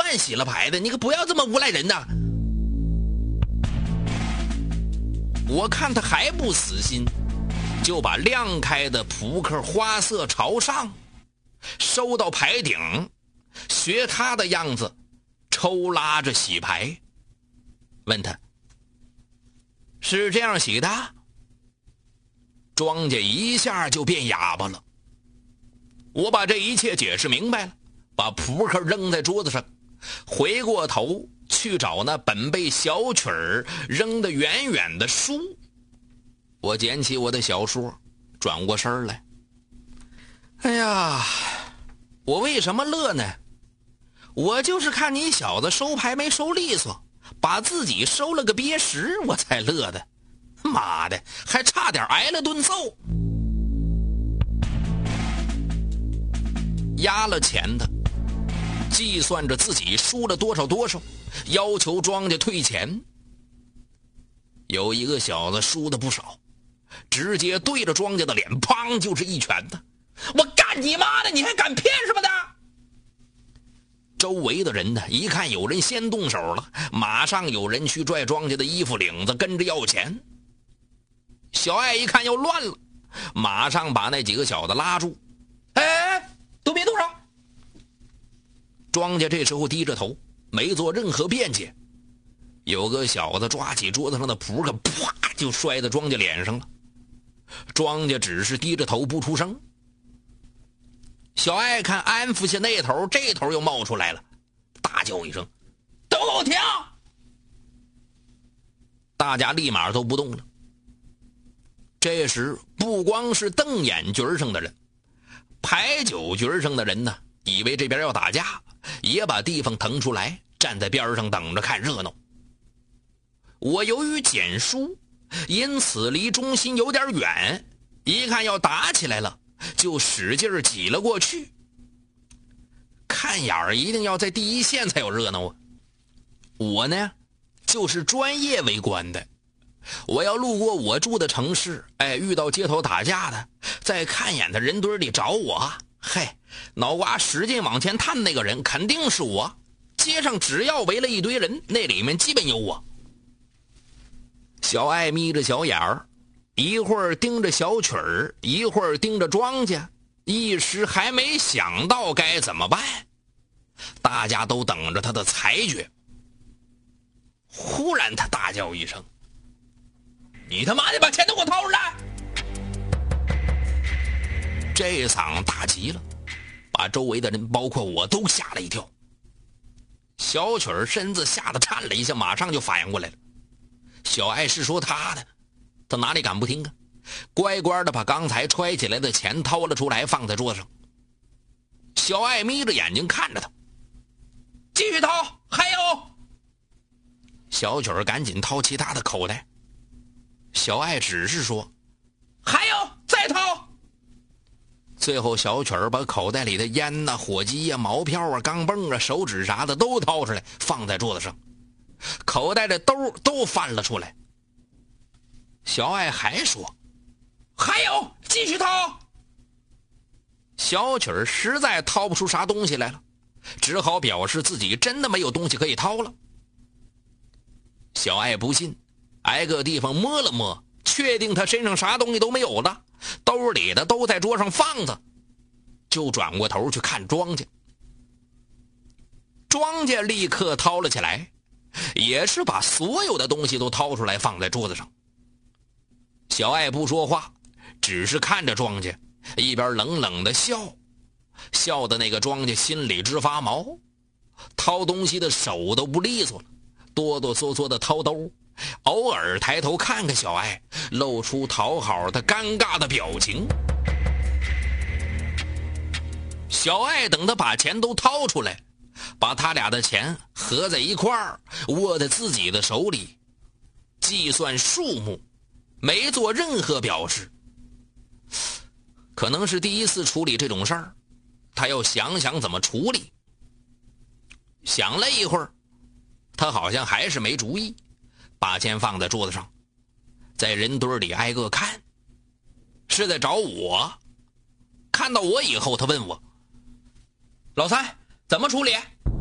饭洗了牌的，你可不要这么诬赖人呐。我看他还不死心，就把亮开的扑克花色朝上收到牌顶，学他的样子抽拉着洗牌，问他是这样洗的？庄家一下就变哑巴了。我把这一切解释明白了，把扑克扔在桌子上，回过头去找那本被小曲儿扔得远远的书。我捡起我的小说，转过身来。哎呀，我为什么乐呢？我就是看你小子收牌没收利索，把自己收了个憋实，我才乐的。妈的，还差点挨了顿揍。压了钱的计算着自己输了多少，要求庄家退钱。有一个小子输的不少，直接对着庄家的脸砰就是一拳的。我干你妈的，你还敢骗什么的？周围的人呢，一看有人先动手了，马上有人去拽庄家的衣服领子，跟着要钱。小艾一看要乱了，马上把那几个小子拉住。哎，都别动手！庄家这时候低着头，没做任何辩解。有个小子抓起桌子上的扑克，啪就摔在庄家脸上了。庄家只是低着头不出声。小艾看安抚下那头，这头又冒出来了，大叫一声：“都给我停！”大家立马都不动了。这时不光是瞪眼局上的人，牌九局上的人呢，以为这边要打架，也把地方腾出来，站在边上等着看热闹。我由于捡书，因此离中心有点远，一看要打起来了，就使劲挤了过去。看眼儿一定要在第一线才有热闹啊！我呢，就是专业围观的。我要路过我住的城市，遇到街头打架的，在看眼的人堆里找我，脑瓜使劲往前探那个人肯定是我。街上只要围了一堆人，那里面基本有我。小艾眯着小眼儿，一会儿盯着小曲儿，一会儿盯着庄家，一时还没想到该怎么办。大家都等着他的裁决。忽然他大叫一声：“你他妈的把钱都给我掏出来！”这嗓大极了，把周围的人包括我都吓了一跳。小曲儿身子吓得颤了一下，马上就反应过来了。小艾是说他的，他哪里敢不听啊？乖乖的把刚才揣起来的钱掏了出来，放在桌上。小艾眯着眼睛看着他，继续掏，还有。小曲儿赶紧掏其他的口袋。小艾只是说还有，再掏。最后小曲儿把口袋里的烟呐、火机呀、毛票啊、钢镚啊、手指啥的都掏出来，放在桌子上，口袋的兜都翻了出来。小艾还说还有，继续掏。小曲儿实在掏不出啥东西来了，只好表示自己真的没有东西可以掏了。小艾不信，挨个地方摸了摸，确定他身上啥东西都没有了，兜里的都在桌上放着，就转过头去看庄家。庄家立刻掏了起来，也是把所有的东西都掏出来放在桌子上。小艾不说话，只是看着庄家，一边冷冷的笑，笑的那个庄家心里直发毛，掏东西的手都不利索了，哆哆嗦嗦的掏兜，偶尔抬头看看小艾，露出讨好的尴尬的表情。小艾等他把钱都掏出来，把他俩的钱合在一块儿，握在自己的手里，计算数目，没做任何表示。可能是第一次处理这种事儿，他要想想怎么处理。想了一会儿，他好像还是没主意，把钱放在桌子上，在人堆里挨个看，是在找我。看到我以后，他问我：“老三，怎么处理？”